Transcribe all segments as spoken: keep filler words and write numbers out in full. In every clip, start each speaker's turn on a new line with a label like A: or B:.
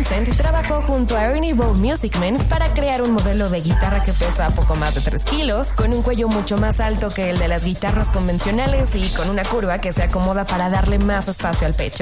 A: Vincent trabajó junto a Ernie Ball Musicman para crear un modelo de guitarra que pesa poco más de tres kilos, con un cuello mucho más alto que el de las guitarras convencionales y con una curva que se acomoda para darle más espacio al pecho.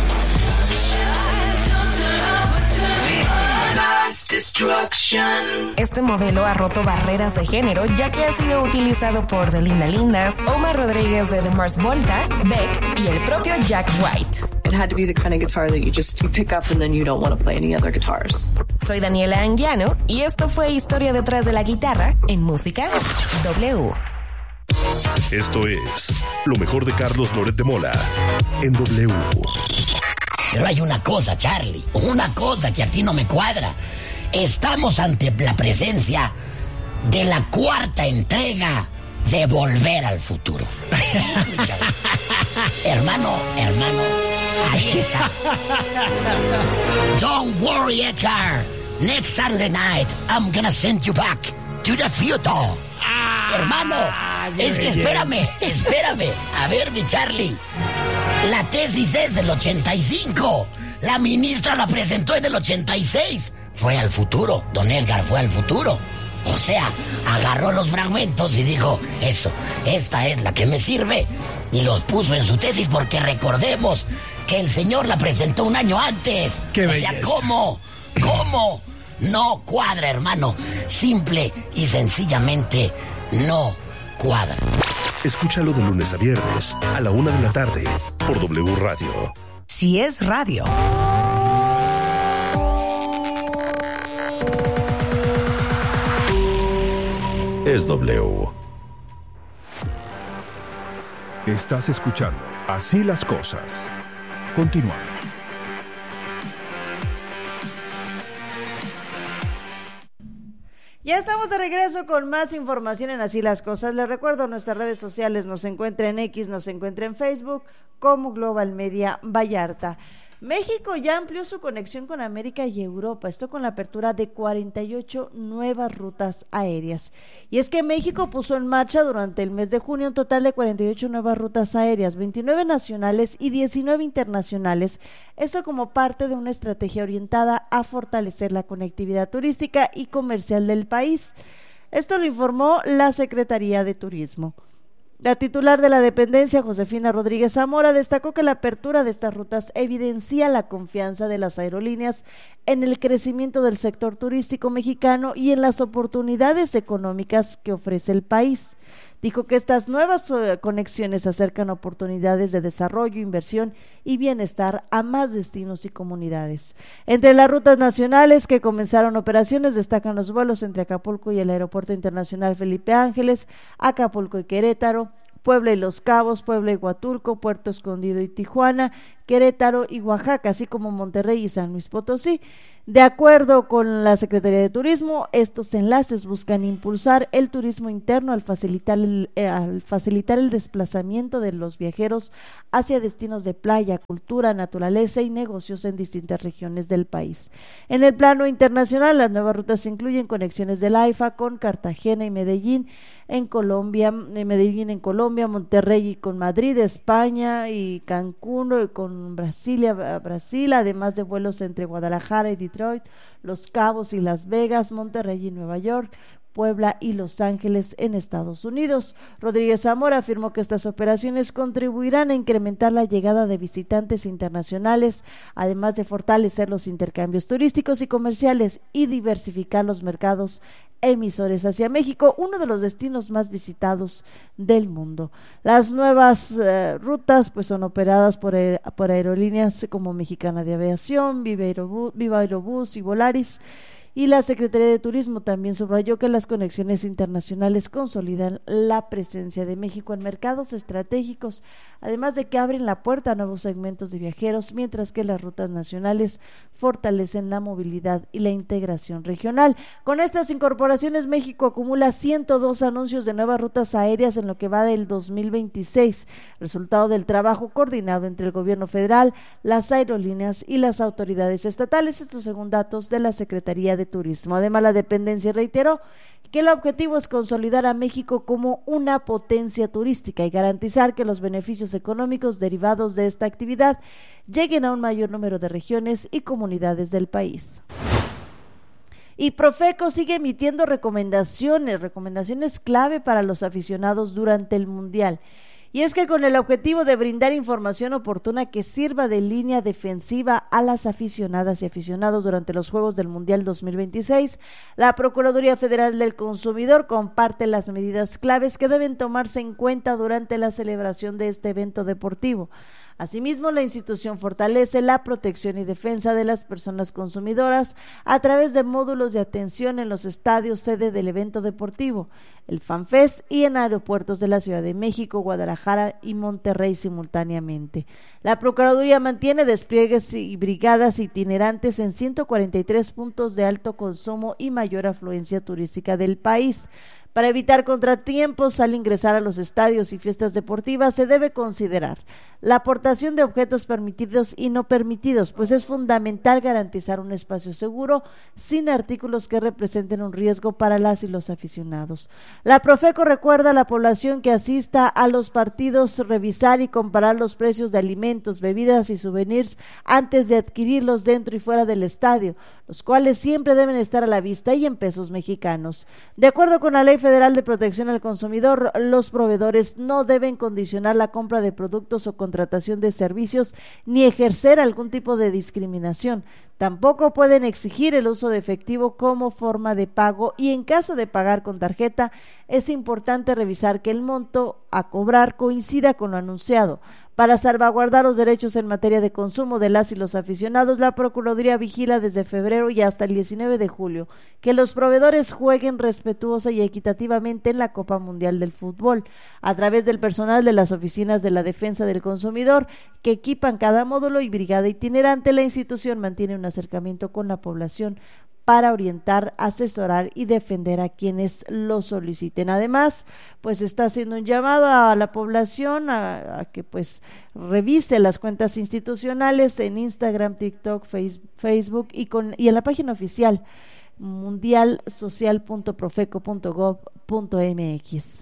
A: Este modelo ha roto barreras de género, ya que ha sido utilizado por The Linda Lindas, Omar Rodríguez de The Mars Volta, Beck y el propio Jack White.
B: It had to be the kind of guitar that you just you pick up and then you don't want to play any other guitars.
A: Soy Daniela Anguiano y esto fue Historia detrás de la guitarra en Música W.
C: Esto es lo mejor de Carlos Loret de Mola en W.
D: Pero hay una cosa, Charlie, una cosa que a ti no me cuadra. Estamos ante la presencia de la cuarta entrega de Volver al Futuro. Sí, hermano, hermano, ahí está. Don't worry, Edgar. Next Saturday night, I'm gonna send you back to the future. Ah, hermano, es que espérame, espérame. A ver, mi Charlie. La tesis es del ochenta y cinco. La ministra la presentó en el ochenta y seis. Fue al futuro, don Edgar fue al futuro. O sea, agarró los fragmentos y dijo, eso, esta es la que me sirve. Y los puso en su tesis porque recordemos que el señor la presentó un año antes.
E: ¡Qué
D: o
E: belleza!
D: sea, ¿cómo? ¿Cómo? No cuadra, hermano. Simple y sencillamente no cuadra.
C: Escúchalo de lunes a viernes a la una de la tarde por W Radio.
F: Si es radio.
C: Es W.
G: Estás escuchando Así las Cosas. Continuamos.
H: Ya estamos de regreso con más información en Así las Cosas. Les recuerdo, nuestras redes sociales nos encuentra en X, nos encuentra en Facebook como Global Media Vallarta. México ya amplió su conexión con América y Europa, esto con la apertura de cuarenta y ocho nuevas rutas aéreas. Y es que México puso en marcha durante el mes de junio un total de cuarenta y ocho nuevas rutas aéreas, veintinueve nacionales y diecinueve internacionales, esto como parte de una estrategia orientada a fortalecer la conectividad turística y comercial del país. Esto lo informó la Secretaría de Turismo. La titular de la dependencia, Josefina Rodríguez Zamora, destacó que la apertura de estas rutas evidencia la confianza de las aerolíneas en el crecimiento del sector turístico mexicano y en las oportunidades económicas que ofrece el país. Dijo que estas nuevas conexiones acercan oportunidades de desarrollo, inversión y bienestar a más destinos y comunidades. Entre las rutas nacionales que comenzaron operaciones destacan los vuelos entre Acapulco y el Aeropuerto Internacional Felipe Ángeles, Acapulco y Querétaro, Puebla y Los Cabos, Puebla y Huatulco, Puerto Escondido y Tijuana, Querétaro y Oaxaca, así como Monterrey y San Luis Potosí. De acuerdo con la Secretaría de Turismo, estos enlaces buscan impulsar el turismo interno al facilitar el, eh, al facilitar el desplazamiento de los viajeros hacia destinos de playa, cultura, naturaleza y negocios en distintas regiones del país. En el plano internacional, las nuevas rutas incluyen conexiones del AIFA con Cartagena y Medellín en Colombia, Medellín en Colombia, Monterrey y con Madrid, España y Cancún con Brasilia, Brasil, además de vuelos entre Guadalajara y Detroit, Los Cabos y Las Vegas, Monterrey y Nueva York, Puebla y Los Ángeles en Estados Unidos. Rodríguez Zamora afirmó que estas operaciones contribuirán a incrementar la llegada de visitantes internacionales, además de fortalecer los intercambios turísticos y comerciales y diversificar los mercados emisores hacia México, uno de los destinos más visitados del mundo. Las nuevas eh, rutas pues son operadas por, eh, por aerolíneas como Mexicana de Aviación, Viva Aerobús, Viva Aerobús y Volaris. Y la Secretaría de Turismo también subrayó que las conexiones internacionales consolidan la presencia de México en mercados estratégicos, además de que abren la puerta a nuevos segmentos de viajeros, mientras que las rutas nacionales fortalecen la movilidad y la integración regional. Con estas incorporaciones, México acumula ciento dos anuncios de nuevas rutas aéreas en lo que va del dos mil veintiséis, resultado del trabajo coordinado entre el gobierno federal, las aerolíneas y las autoridades estatales, esto según datos de la Secretaría de Turismo. Además, la dependencia reiteró que el objetivo es consolidar a México como una potencia turística y garantizar que los beneficios económicos derivados de esta actividad lleguen a un mayor número de regiones y comunidades del país. Y Profeco sigue emitiendo recomendaciones, recomendaciones clave para los aficionados durante el Mundial. Y es que con el objetivo de brindar información oportuna que sirva de línea defensiva a las aficionadas y aficionados durante los Juegos del Mundial dos mil veintiséis, la Procuraduría Federal del Consumidor comparte las medidas claves que deben tomarse en cuenta durante la celebración de este evento deportivo. Asimismo, la institución fortalece la protección y defensa de las personas consumidoras a través de módulos de atención en los estadios sede del evento deportivo, el FanFest y en aeropuertos de la Ciudad de México, Guadalajara y Monterrey simultáneamente. La Procuraduría mantiene despliegues y brigadas itinerantes en ciento cuarenta y tres puntos de alto consumo y mayor afluencia turística del país. Para evitar contratiempos al ingresar a los estadios y fiestas deportivas, se debe considerar la aportación de objetos permitidos y no permitidos, pues es fundamental garantizar un espacio seguro sin artículos que representen un riesgo para las y los aficionados. La Profeco recuerda a la población que asista a los partidos revisar y comparar los precios de alimentos, bebidas y souvenirs antes de adquirirlos dentro y fuera del estadio, los cuales siempre deben estar a la vista y en pesos mexicanos. De acuerdo con la Ley Federal de Protección al Consumidor, los proveedores no deben condicionar la compra de productos o contratación de servicios ni ejercer algún tipo de discriminación. Tampoco pueden exigir el uso de efectivo como forma de pago y en caso de pagar con tarjeta es importante revisar que el monto a cobrar coincida con lo anunciado. Para salvaguardar los derechos en materia de consumo de las y los aficionados, la Procuraduría vigila desde febrero y hasta el diecinueve de julio que los proveedores jueguen respetuosa y equitativamente en la Copa Mundial del Fútbol, a través del personal de las oficinas de la defensa del consumidor que equipan cada módulo y brigada itinerante. La institución mantiene un acercamiento con la población para orientar, asesorar y defender a quienes lo soliciten. Además, pues está haciendo un llamado a la población a, a que pues revise las cuentas institucionales en Instagram, TikTok, face, Facebook y con y en la página oficial mundial social punto profeco punto gob punto mx.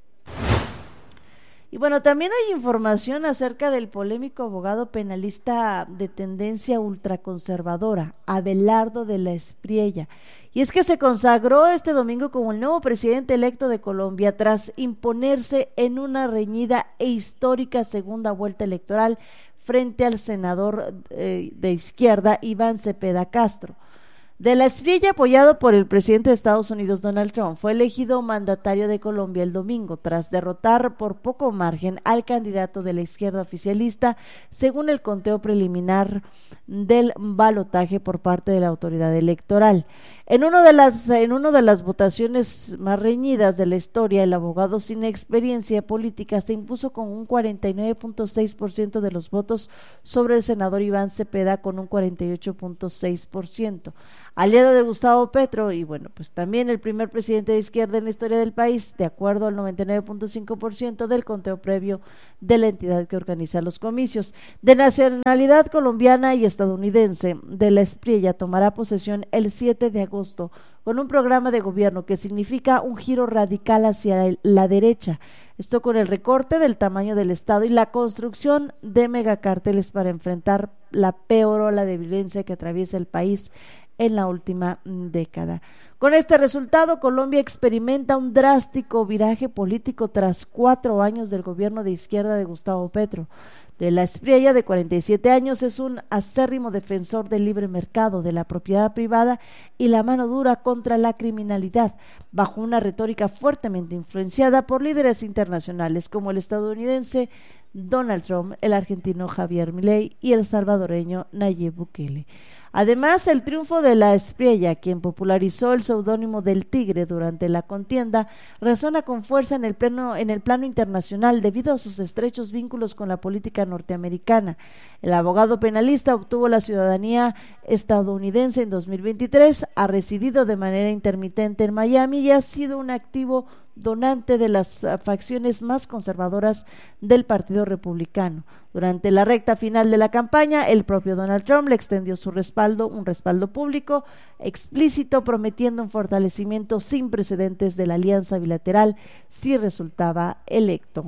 H: Y bueno, también hay información acerca del polémico abogado penalista de tendencia ultraconservadora, Abelardo de la Espriella. Y es que se consagró este domingo como el nuevo presidente electo de Colombia tras imponerse en una reñida e histórica segunda vuelta electoral frente al senador eh, de izquierda Iván Cepeda Castro. De la Espriella, apoyado por el presidente de Estados Unidos, Donald Trump, fue elegido mandatario de Colombia el domingo, tras derrotar por poco margen al candidato de la izquierda oficialista, según el conteo preliminar del balotaje por parte de la autoridad electoral. En uno de las, en una de las votaciones más reñidas de la historia, el abogado sin experiencia política se impuso con un cuarenta y nueve punto seis por ciento de los votos sobre el senador Iván Cepeda con un cuarenta y ocho punto seis por ciento. Aliado de Gustavo Petro y bueno, pues también el primer presidente de izquierda en la historia del país, de acuerdo al noventa y nueve punto cinco por ciento del conteo previo de la entidad que organiza los comicios. De nacionalidad colombiana y estadounidense, de la Espriella tomará posesión el siete de agosto con un programa de gobierno que significa un giro radical hacia la derecha, esto con el recorte del tamaño del Estado y la construcción de megacárteles para enfrentar la peor ola de violencia que atraviesa el país en la última década. Con este resultado, Colombia experimenta un drástico viraje político tras cuatro años del gobierno de izquierda de Gustavo Petro. De la Espriella, de cuarenta y siete años, es un acérrimo defensor del libre mercado, de la propiedad privada y la mano dura contra la criminalidad, bajo una retórica fuertemente influenciada por líderes internacionales como el estadounidense Donald Trump, el argentino Javier Milei y el salvadoreño Nayib Bukele. Además, el triunfo de la Espriella, quien popularizó el seudónimo del Tigre durante la contienda, resuena con fuerza en el plano, en el plano internacional debido a sus estrechos vínculos con la política norteamericana. El abogado penalista obtuvo la ciudadanía estadounidense en dos mil veintitrés, ha residido de manera intermitente en Miami y ha sido un activo donante de las facciones más conservadoras del Partido Republicano. Durante la recta final de la campaña, el propio Donald Trump le extendió su respaldo, un respaldo público explícito, prometiendo un fortalecimiento sin precedentes de la alianza bilateral si resultaba electo.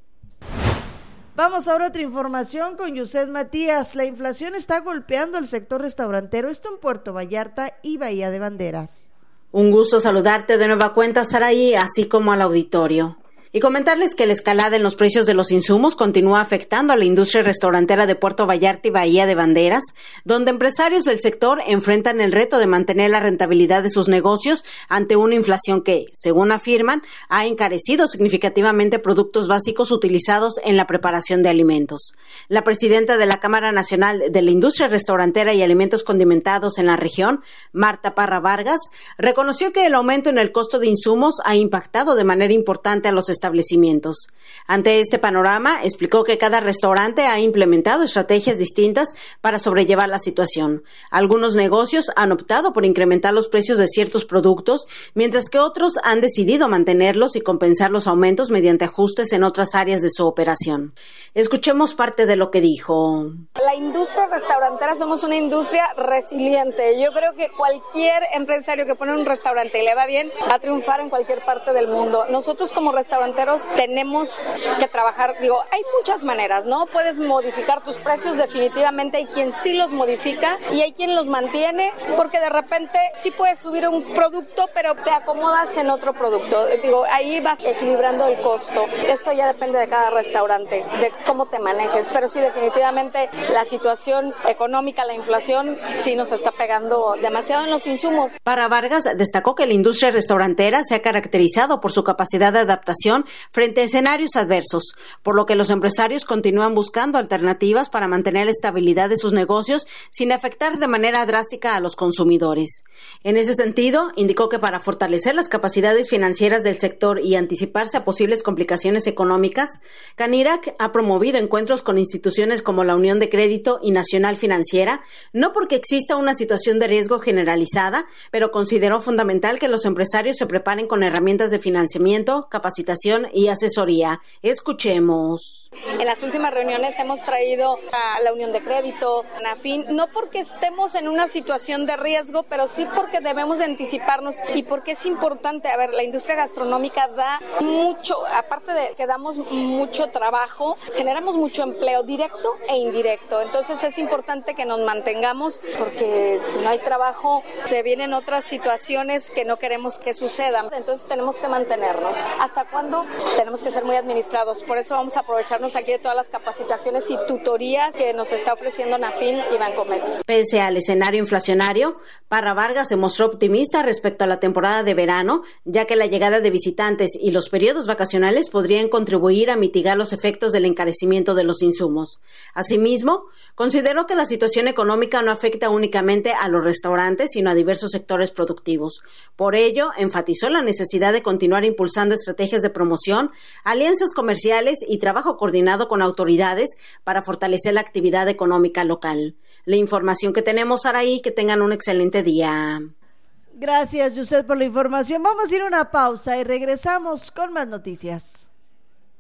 H: Vamos ahora a otra información con Yuset Matías. La inflación está golpeando al sector restaurantero, esto en Puerto Vallarta y Bahía de Banderas.
E: Un gusto saludarte de nueva cuenta, Saraí, así como al auditorio. Y comentarles que la escalada en los precios de los insumos continúa afectando a la industria restaurantera de Puerto Vallarta y Bahía de Banderas, donde empresarios del sector enfrentan el reto de mantener la rentabilidad de sus negocios ante una inflación que, según afirman, ha encarecido significativamente productos básicos utilizados en la preparación de alimentos. La presidenta de la Cámara Nacional de la Industria Restaurantera y Alimentos Condimentados en la región, Marta Parra Vargas, reconoció que el aumento en el costo de insumos ha impactado de manera importante a los establecimientos. Ante este panorama, explicó que cada restaurante ha implementado estrategias distintas para sobrellevar la situación. Algunos negocios han optado por incrementar los precios de ciertos productos, mientras que otros han decidido mantenerlos y compensar los aumentos mediante ajustes en otras áreas de su operación. Escuchemos parte de lo que dijo.
F: La industria restaurantera somos una industria resiliente. Yo creo que cualquier empresario que pone un restaurante y le va bien, va a triunfar en cualquier parte del mundo. Nosotros como restauranteros tenemos que trabajar, digo, hay muchas maneras, ¿no? Puedes modificar tus precios, definitivamente hay quien sí los modifica y hay quien los mantiene, porque de repente sí puedes subir un producto, pero te acomodas en otro producto. Digo, ahí vas equilibrando el costo. Esto ya depende de cada restaurante, de cómo te manejes, pero sí, definitivamente la situación económica, la inflación, sí nos está pegando demasiado en los insumos.
E: Para Vargas, destacó que la industria restaurantera se ha caracterizado por su capacidad de adaptación frente a escenarios adversos, por lo que los empresarios continúan buscando alternativas para mantener la estabilidad de sus negocios sin afectar de manera drástica a los consumidores. En ese sentido, indicó que para fortalecer las capacidades financieras del sector y anticiparse a posibles complicaciones económicas, Canirac ha promovido encuentros con instituciones como la Unión de Crédito y Nacional Financiera, no porque exista una situación de riesgo generalizada, pero consideró fundamental que los empresarios se preparen con herramientas de financiamiento, capacitación y asesoría. Escuchemos.
F: En las últimas reuniones hemos traído a la Unión de Crédito, a Nafin, no porque estemos en una situación de riesgo, pero sí porque debemos de anticiparnos y porque es importante. A ver, la industria gastronómica da mucho, aparte de que damos mucho trabajo, generamos mucho empleo directo e indirecto. Entonces es importante que nos mantengamos, porque si no hay trabajo, se vienen otras situaciones que no queremos que sucedan. Entonces tenemos que mantenernos. ¿Hasta cuándo? Tenemos que ser muy administrados. Por eso vamos a aprovecharnos aquí de todas las capacitaciones y tutorías que nos está ofreciendo Nafin y Bancomex.
E: Pese al escenario inflacionario, Parra Vargas se mostró optimista respecto a la temporada de verano, ya que la llegada de visitantes y los periodos vacacionales podrían contribuir a mitigar los efectos del encarecimiento de los insumos. Asimismo, consideró que la situación económica no afecta únicamente a los restaurantes, sino a diversos sectores productivos. Por ello, enfatizó la necesidad de continuar impulsando estrategias de promoción, alianzas comerciales y trabajo coordinado con autoridades para fortalecer la actividad económica local. La información que tenemos, Araí, que tengan un excelente día.
H: Gracias, Yuset, por la información. Vamos a ir a una pausa y regresamos con más noticias.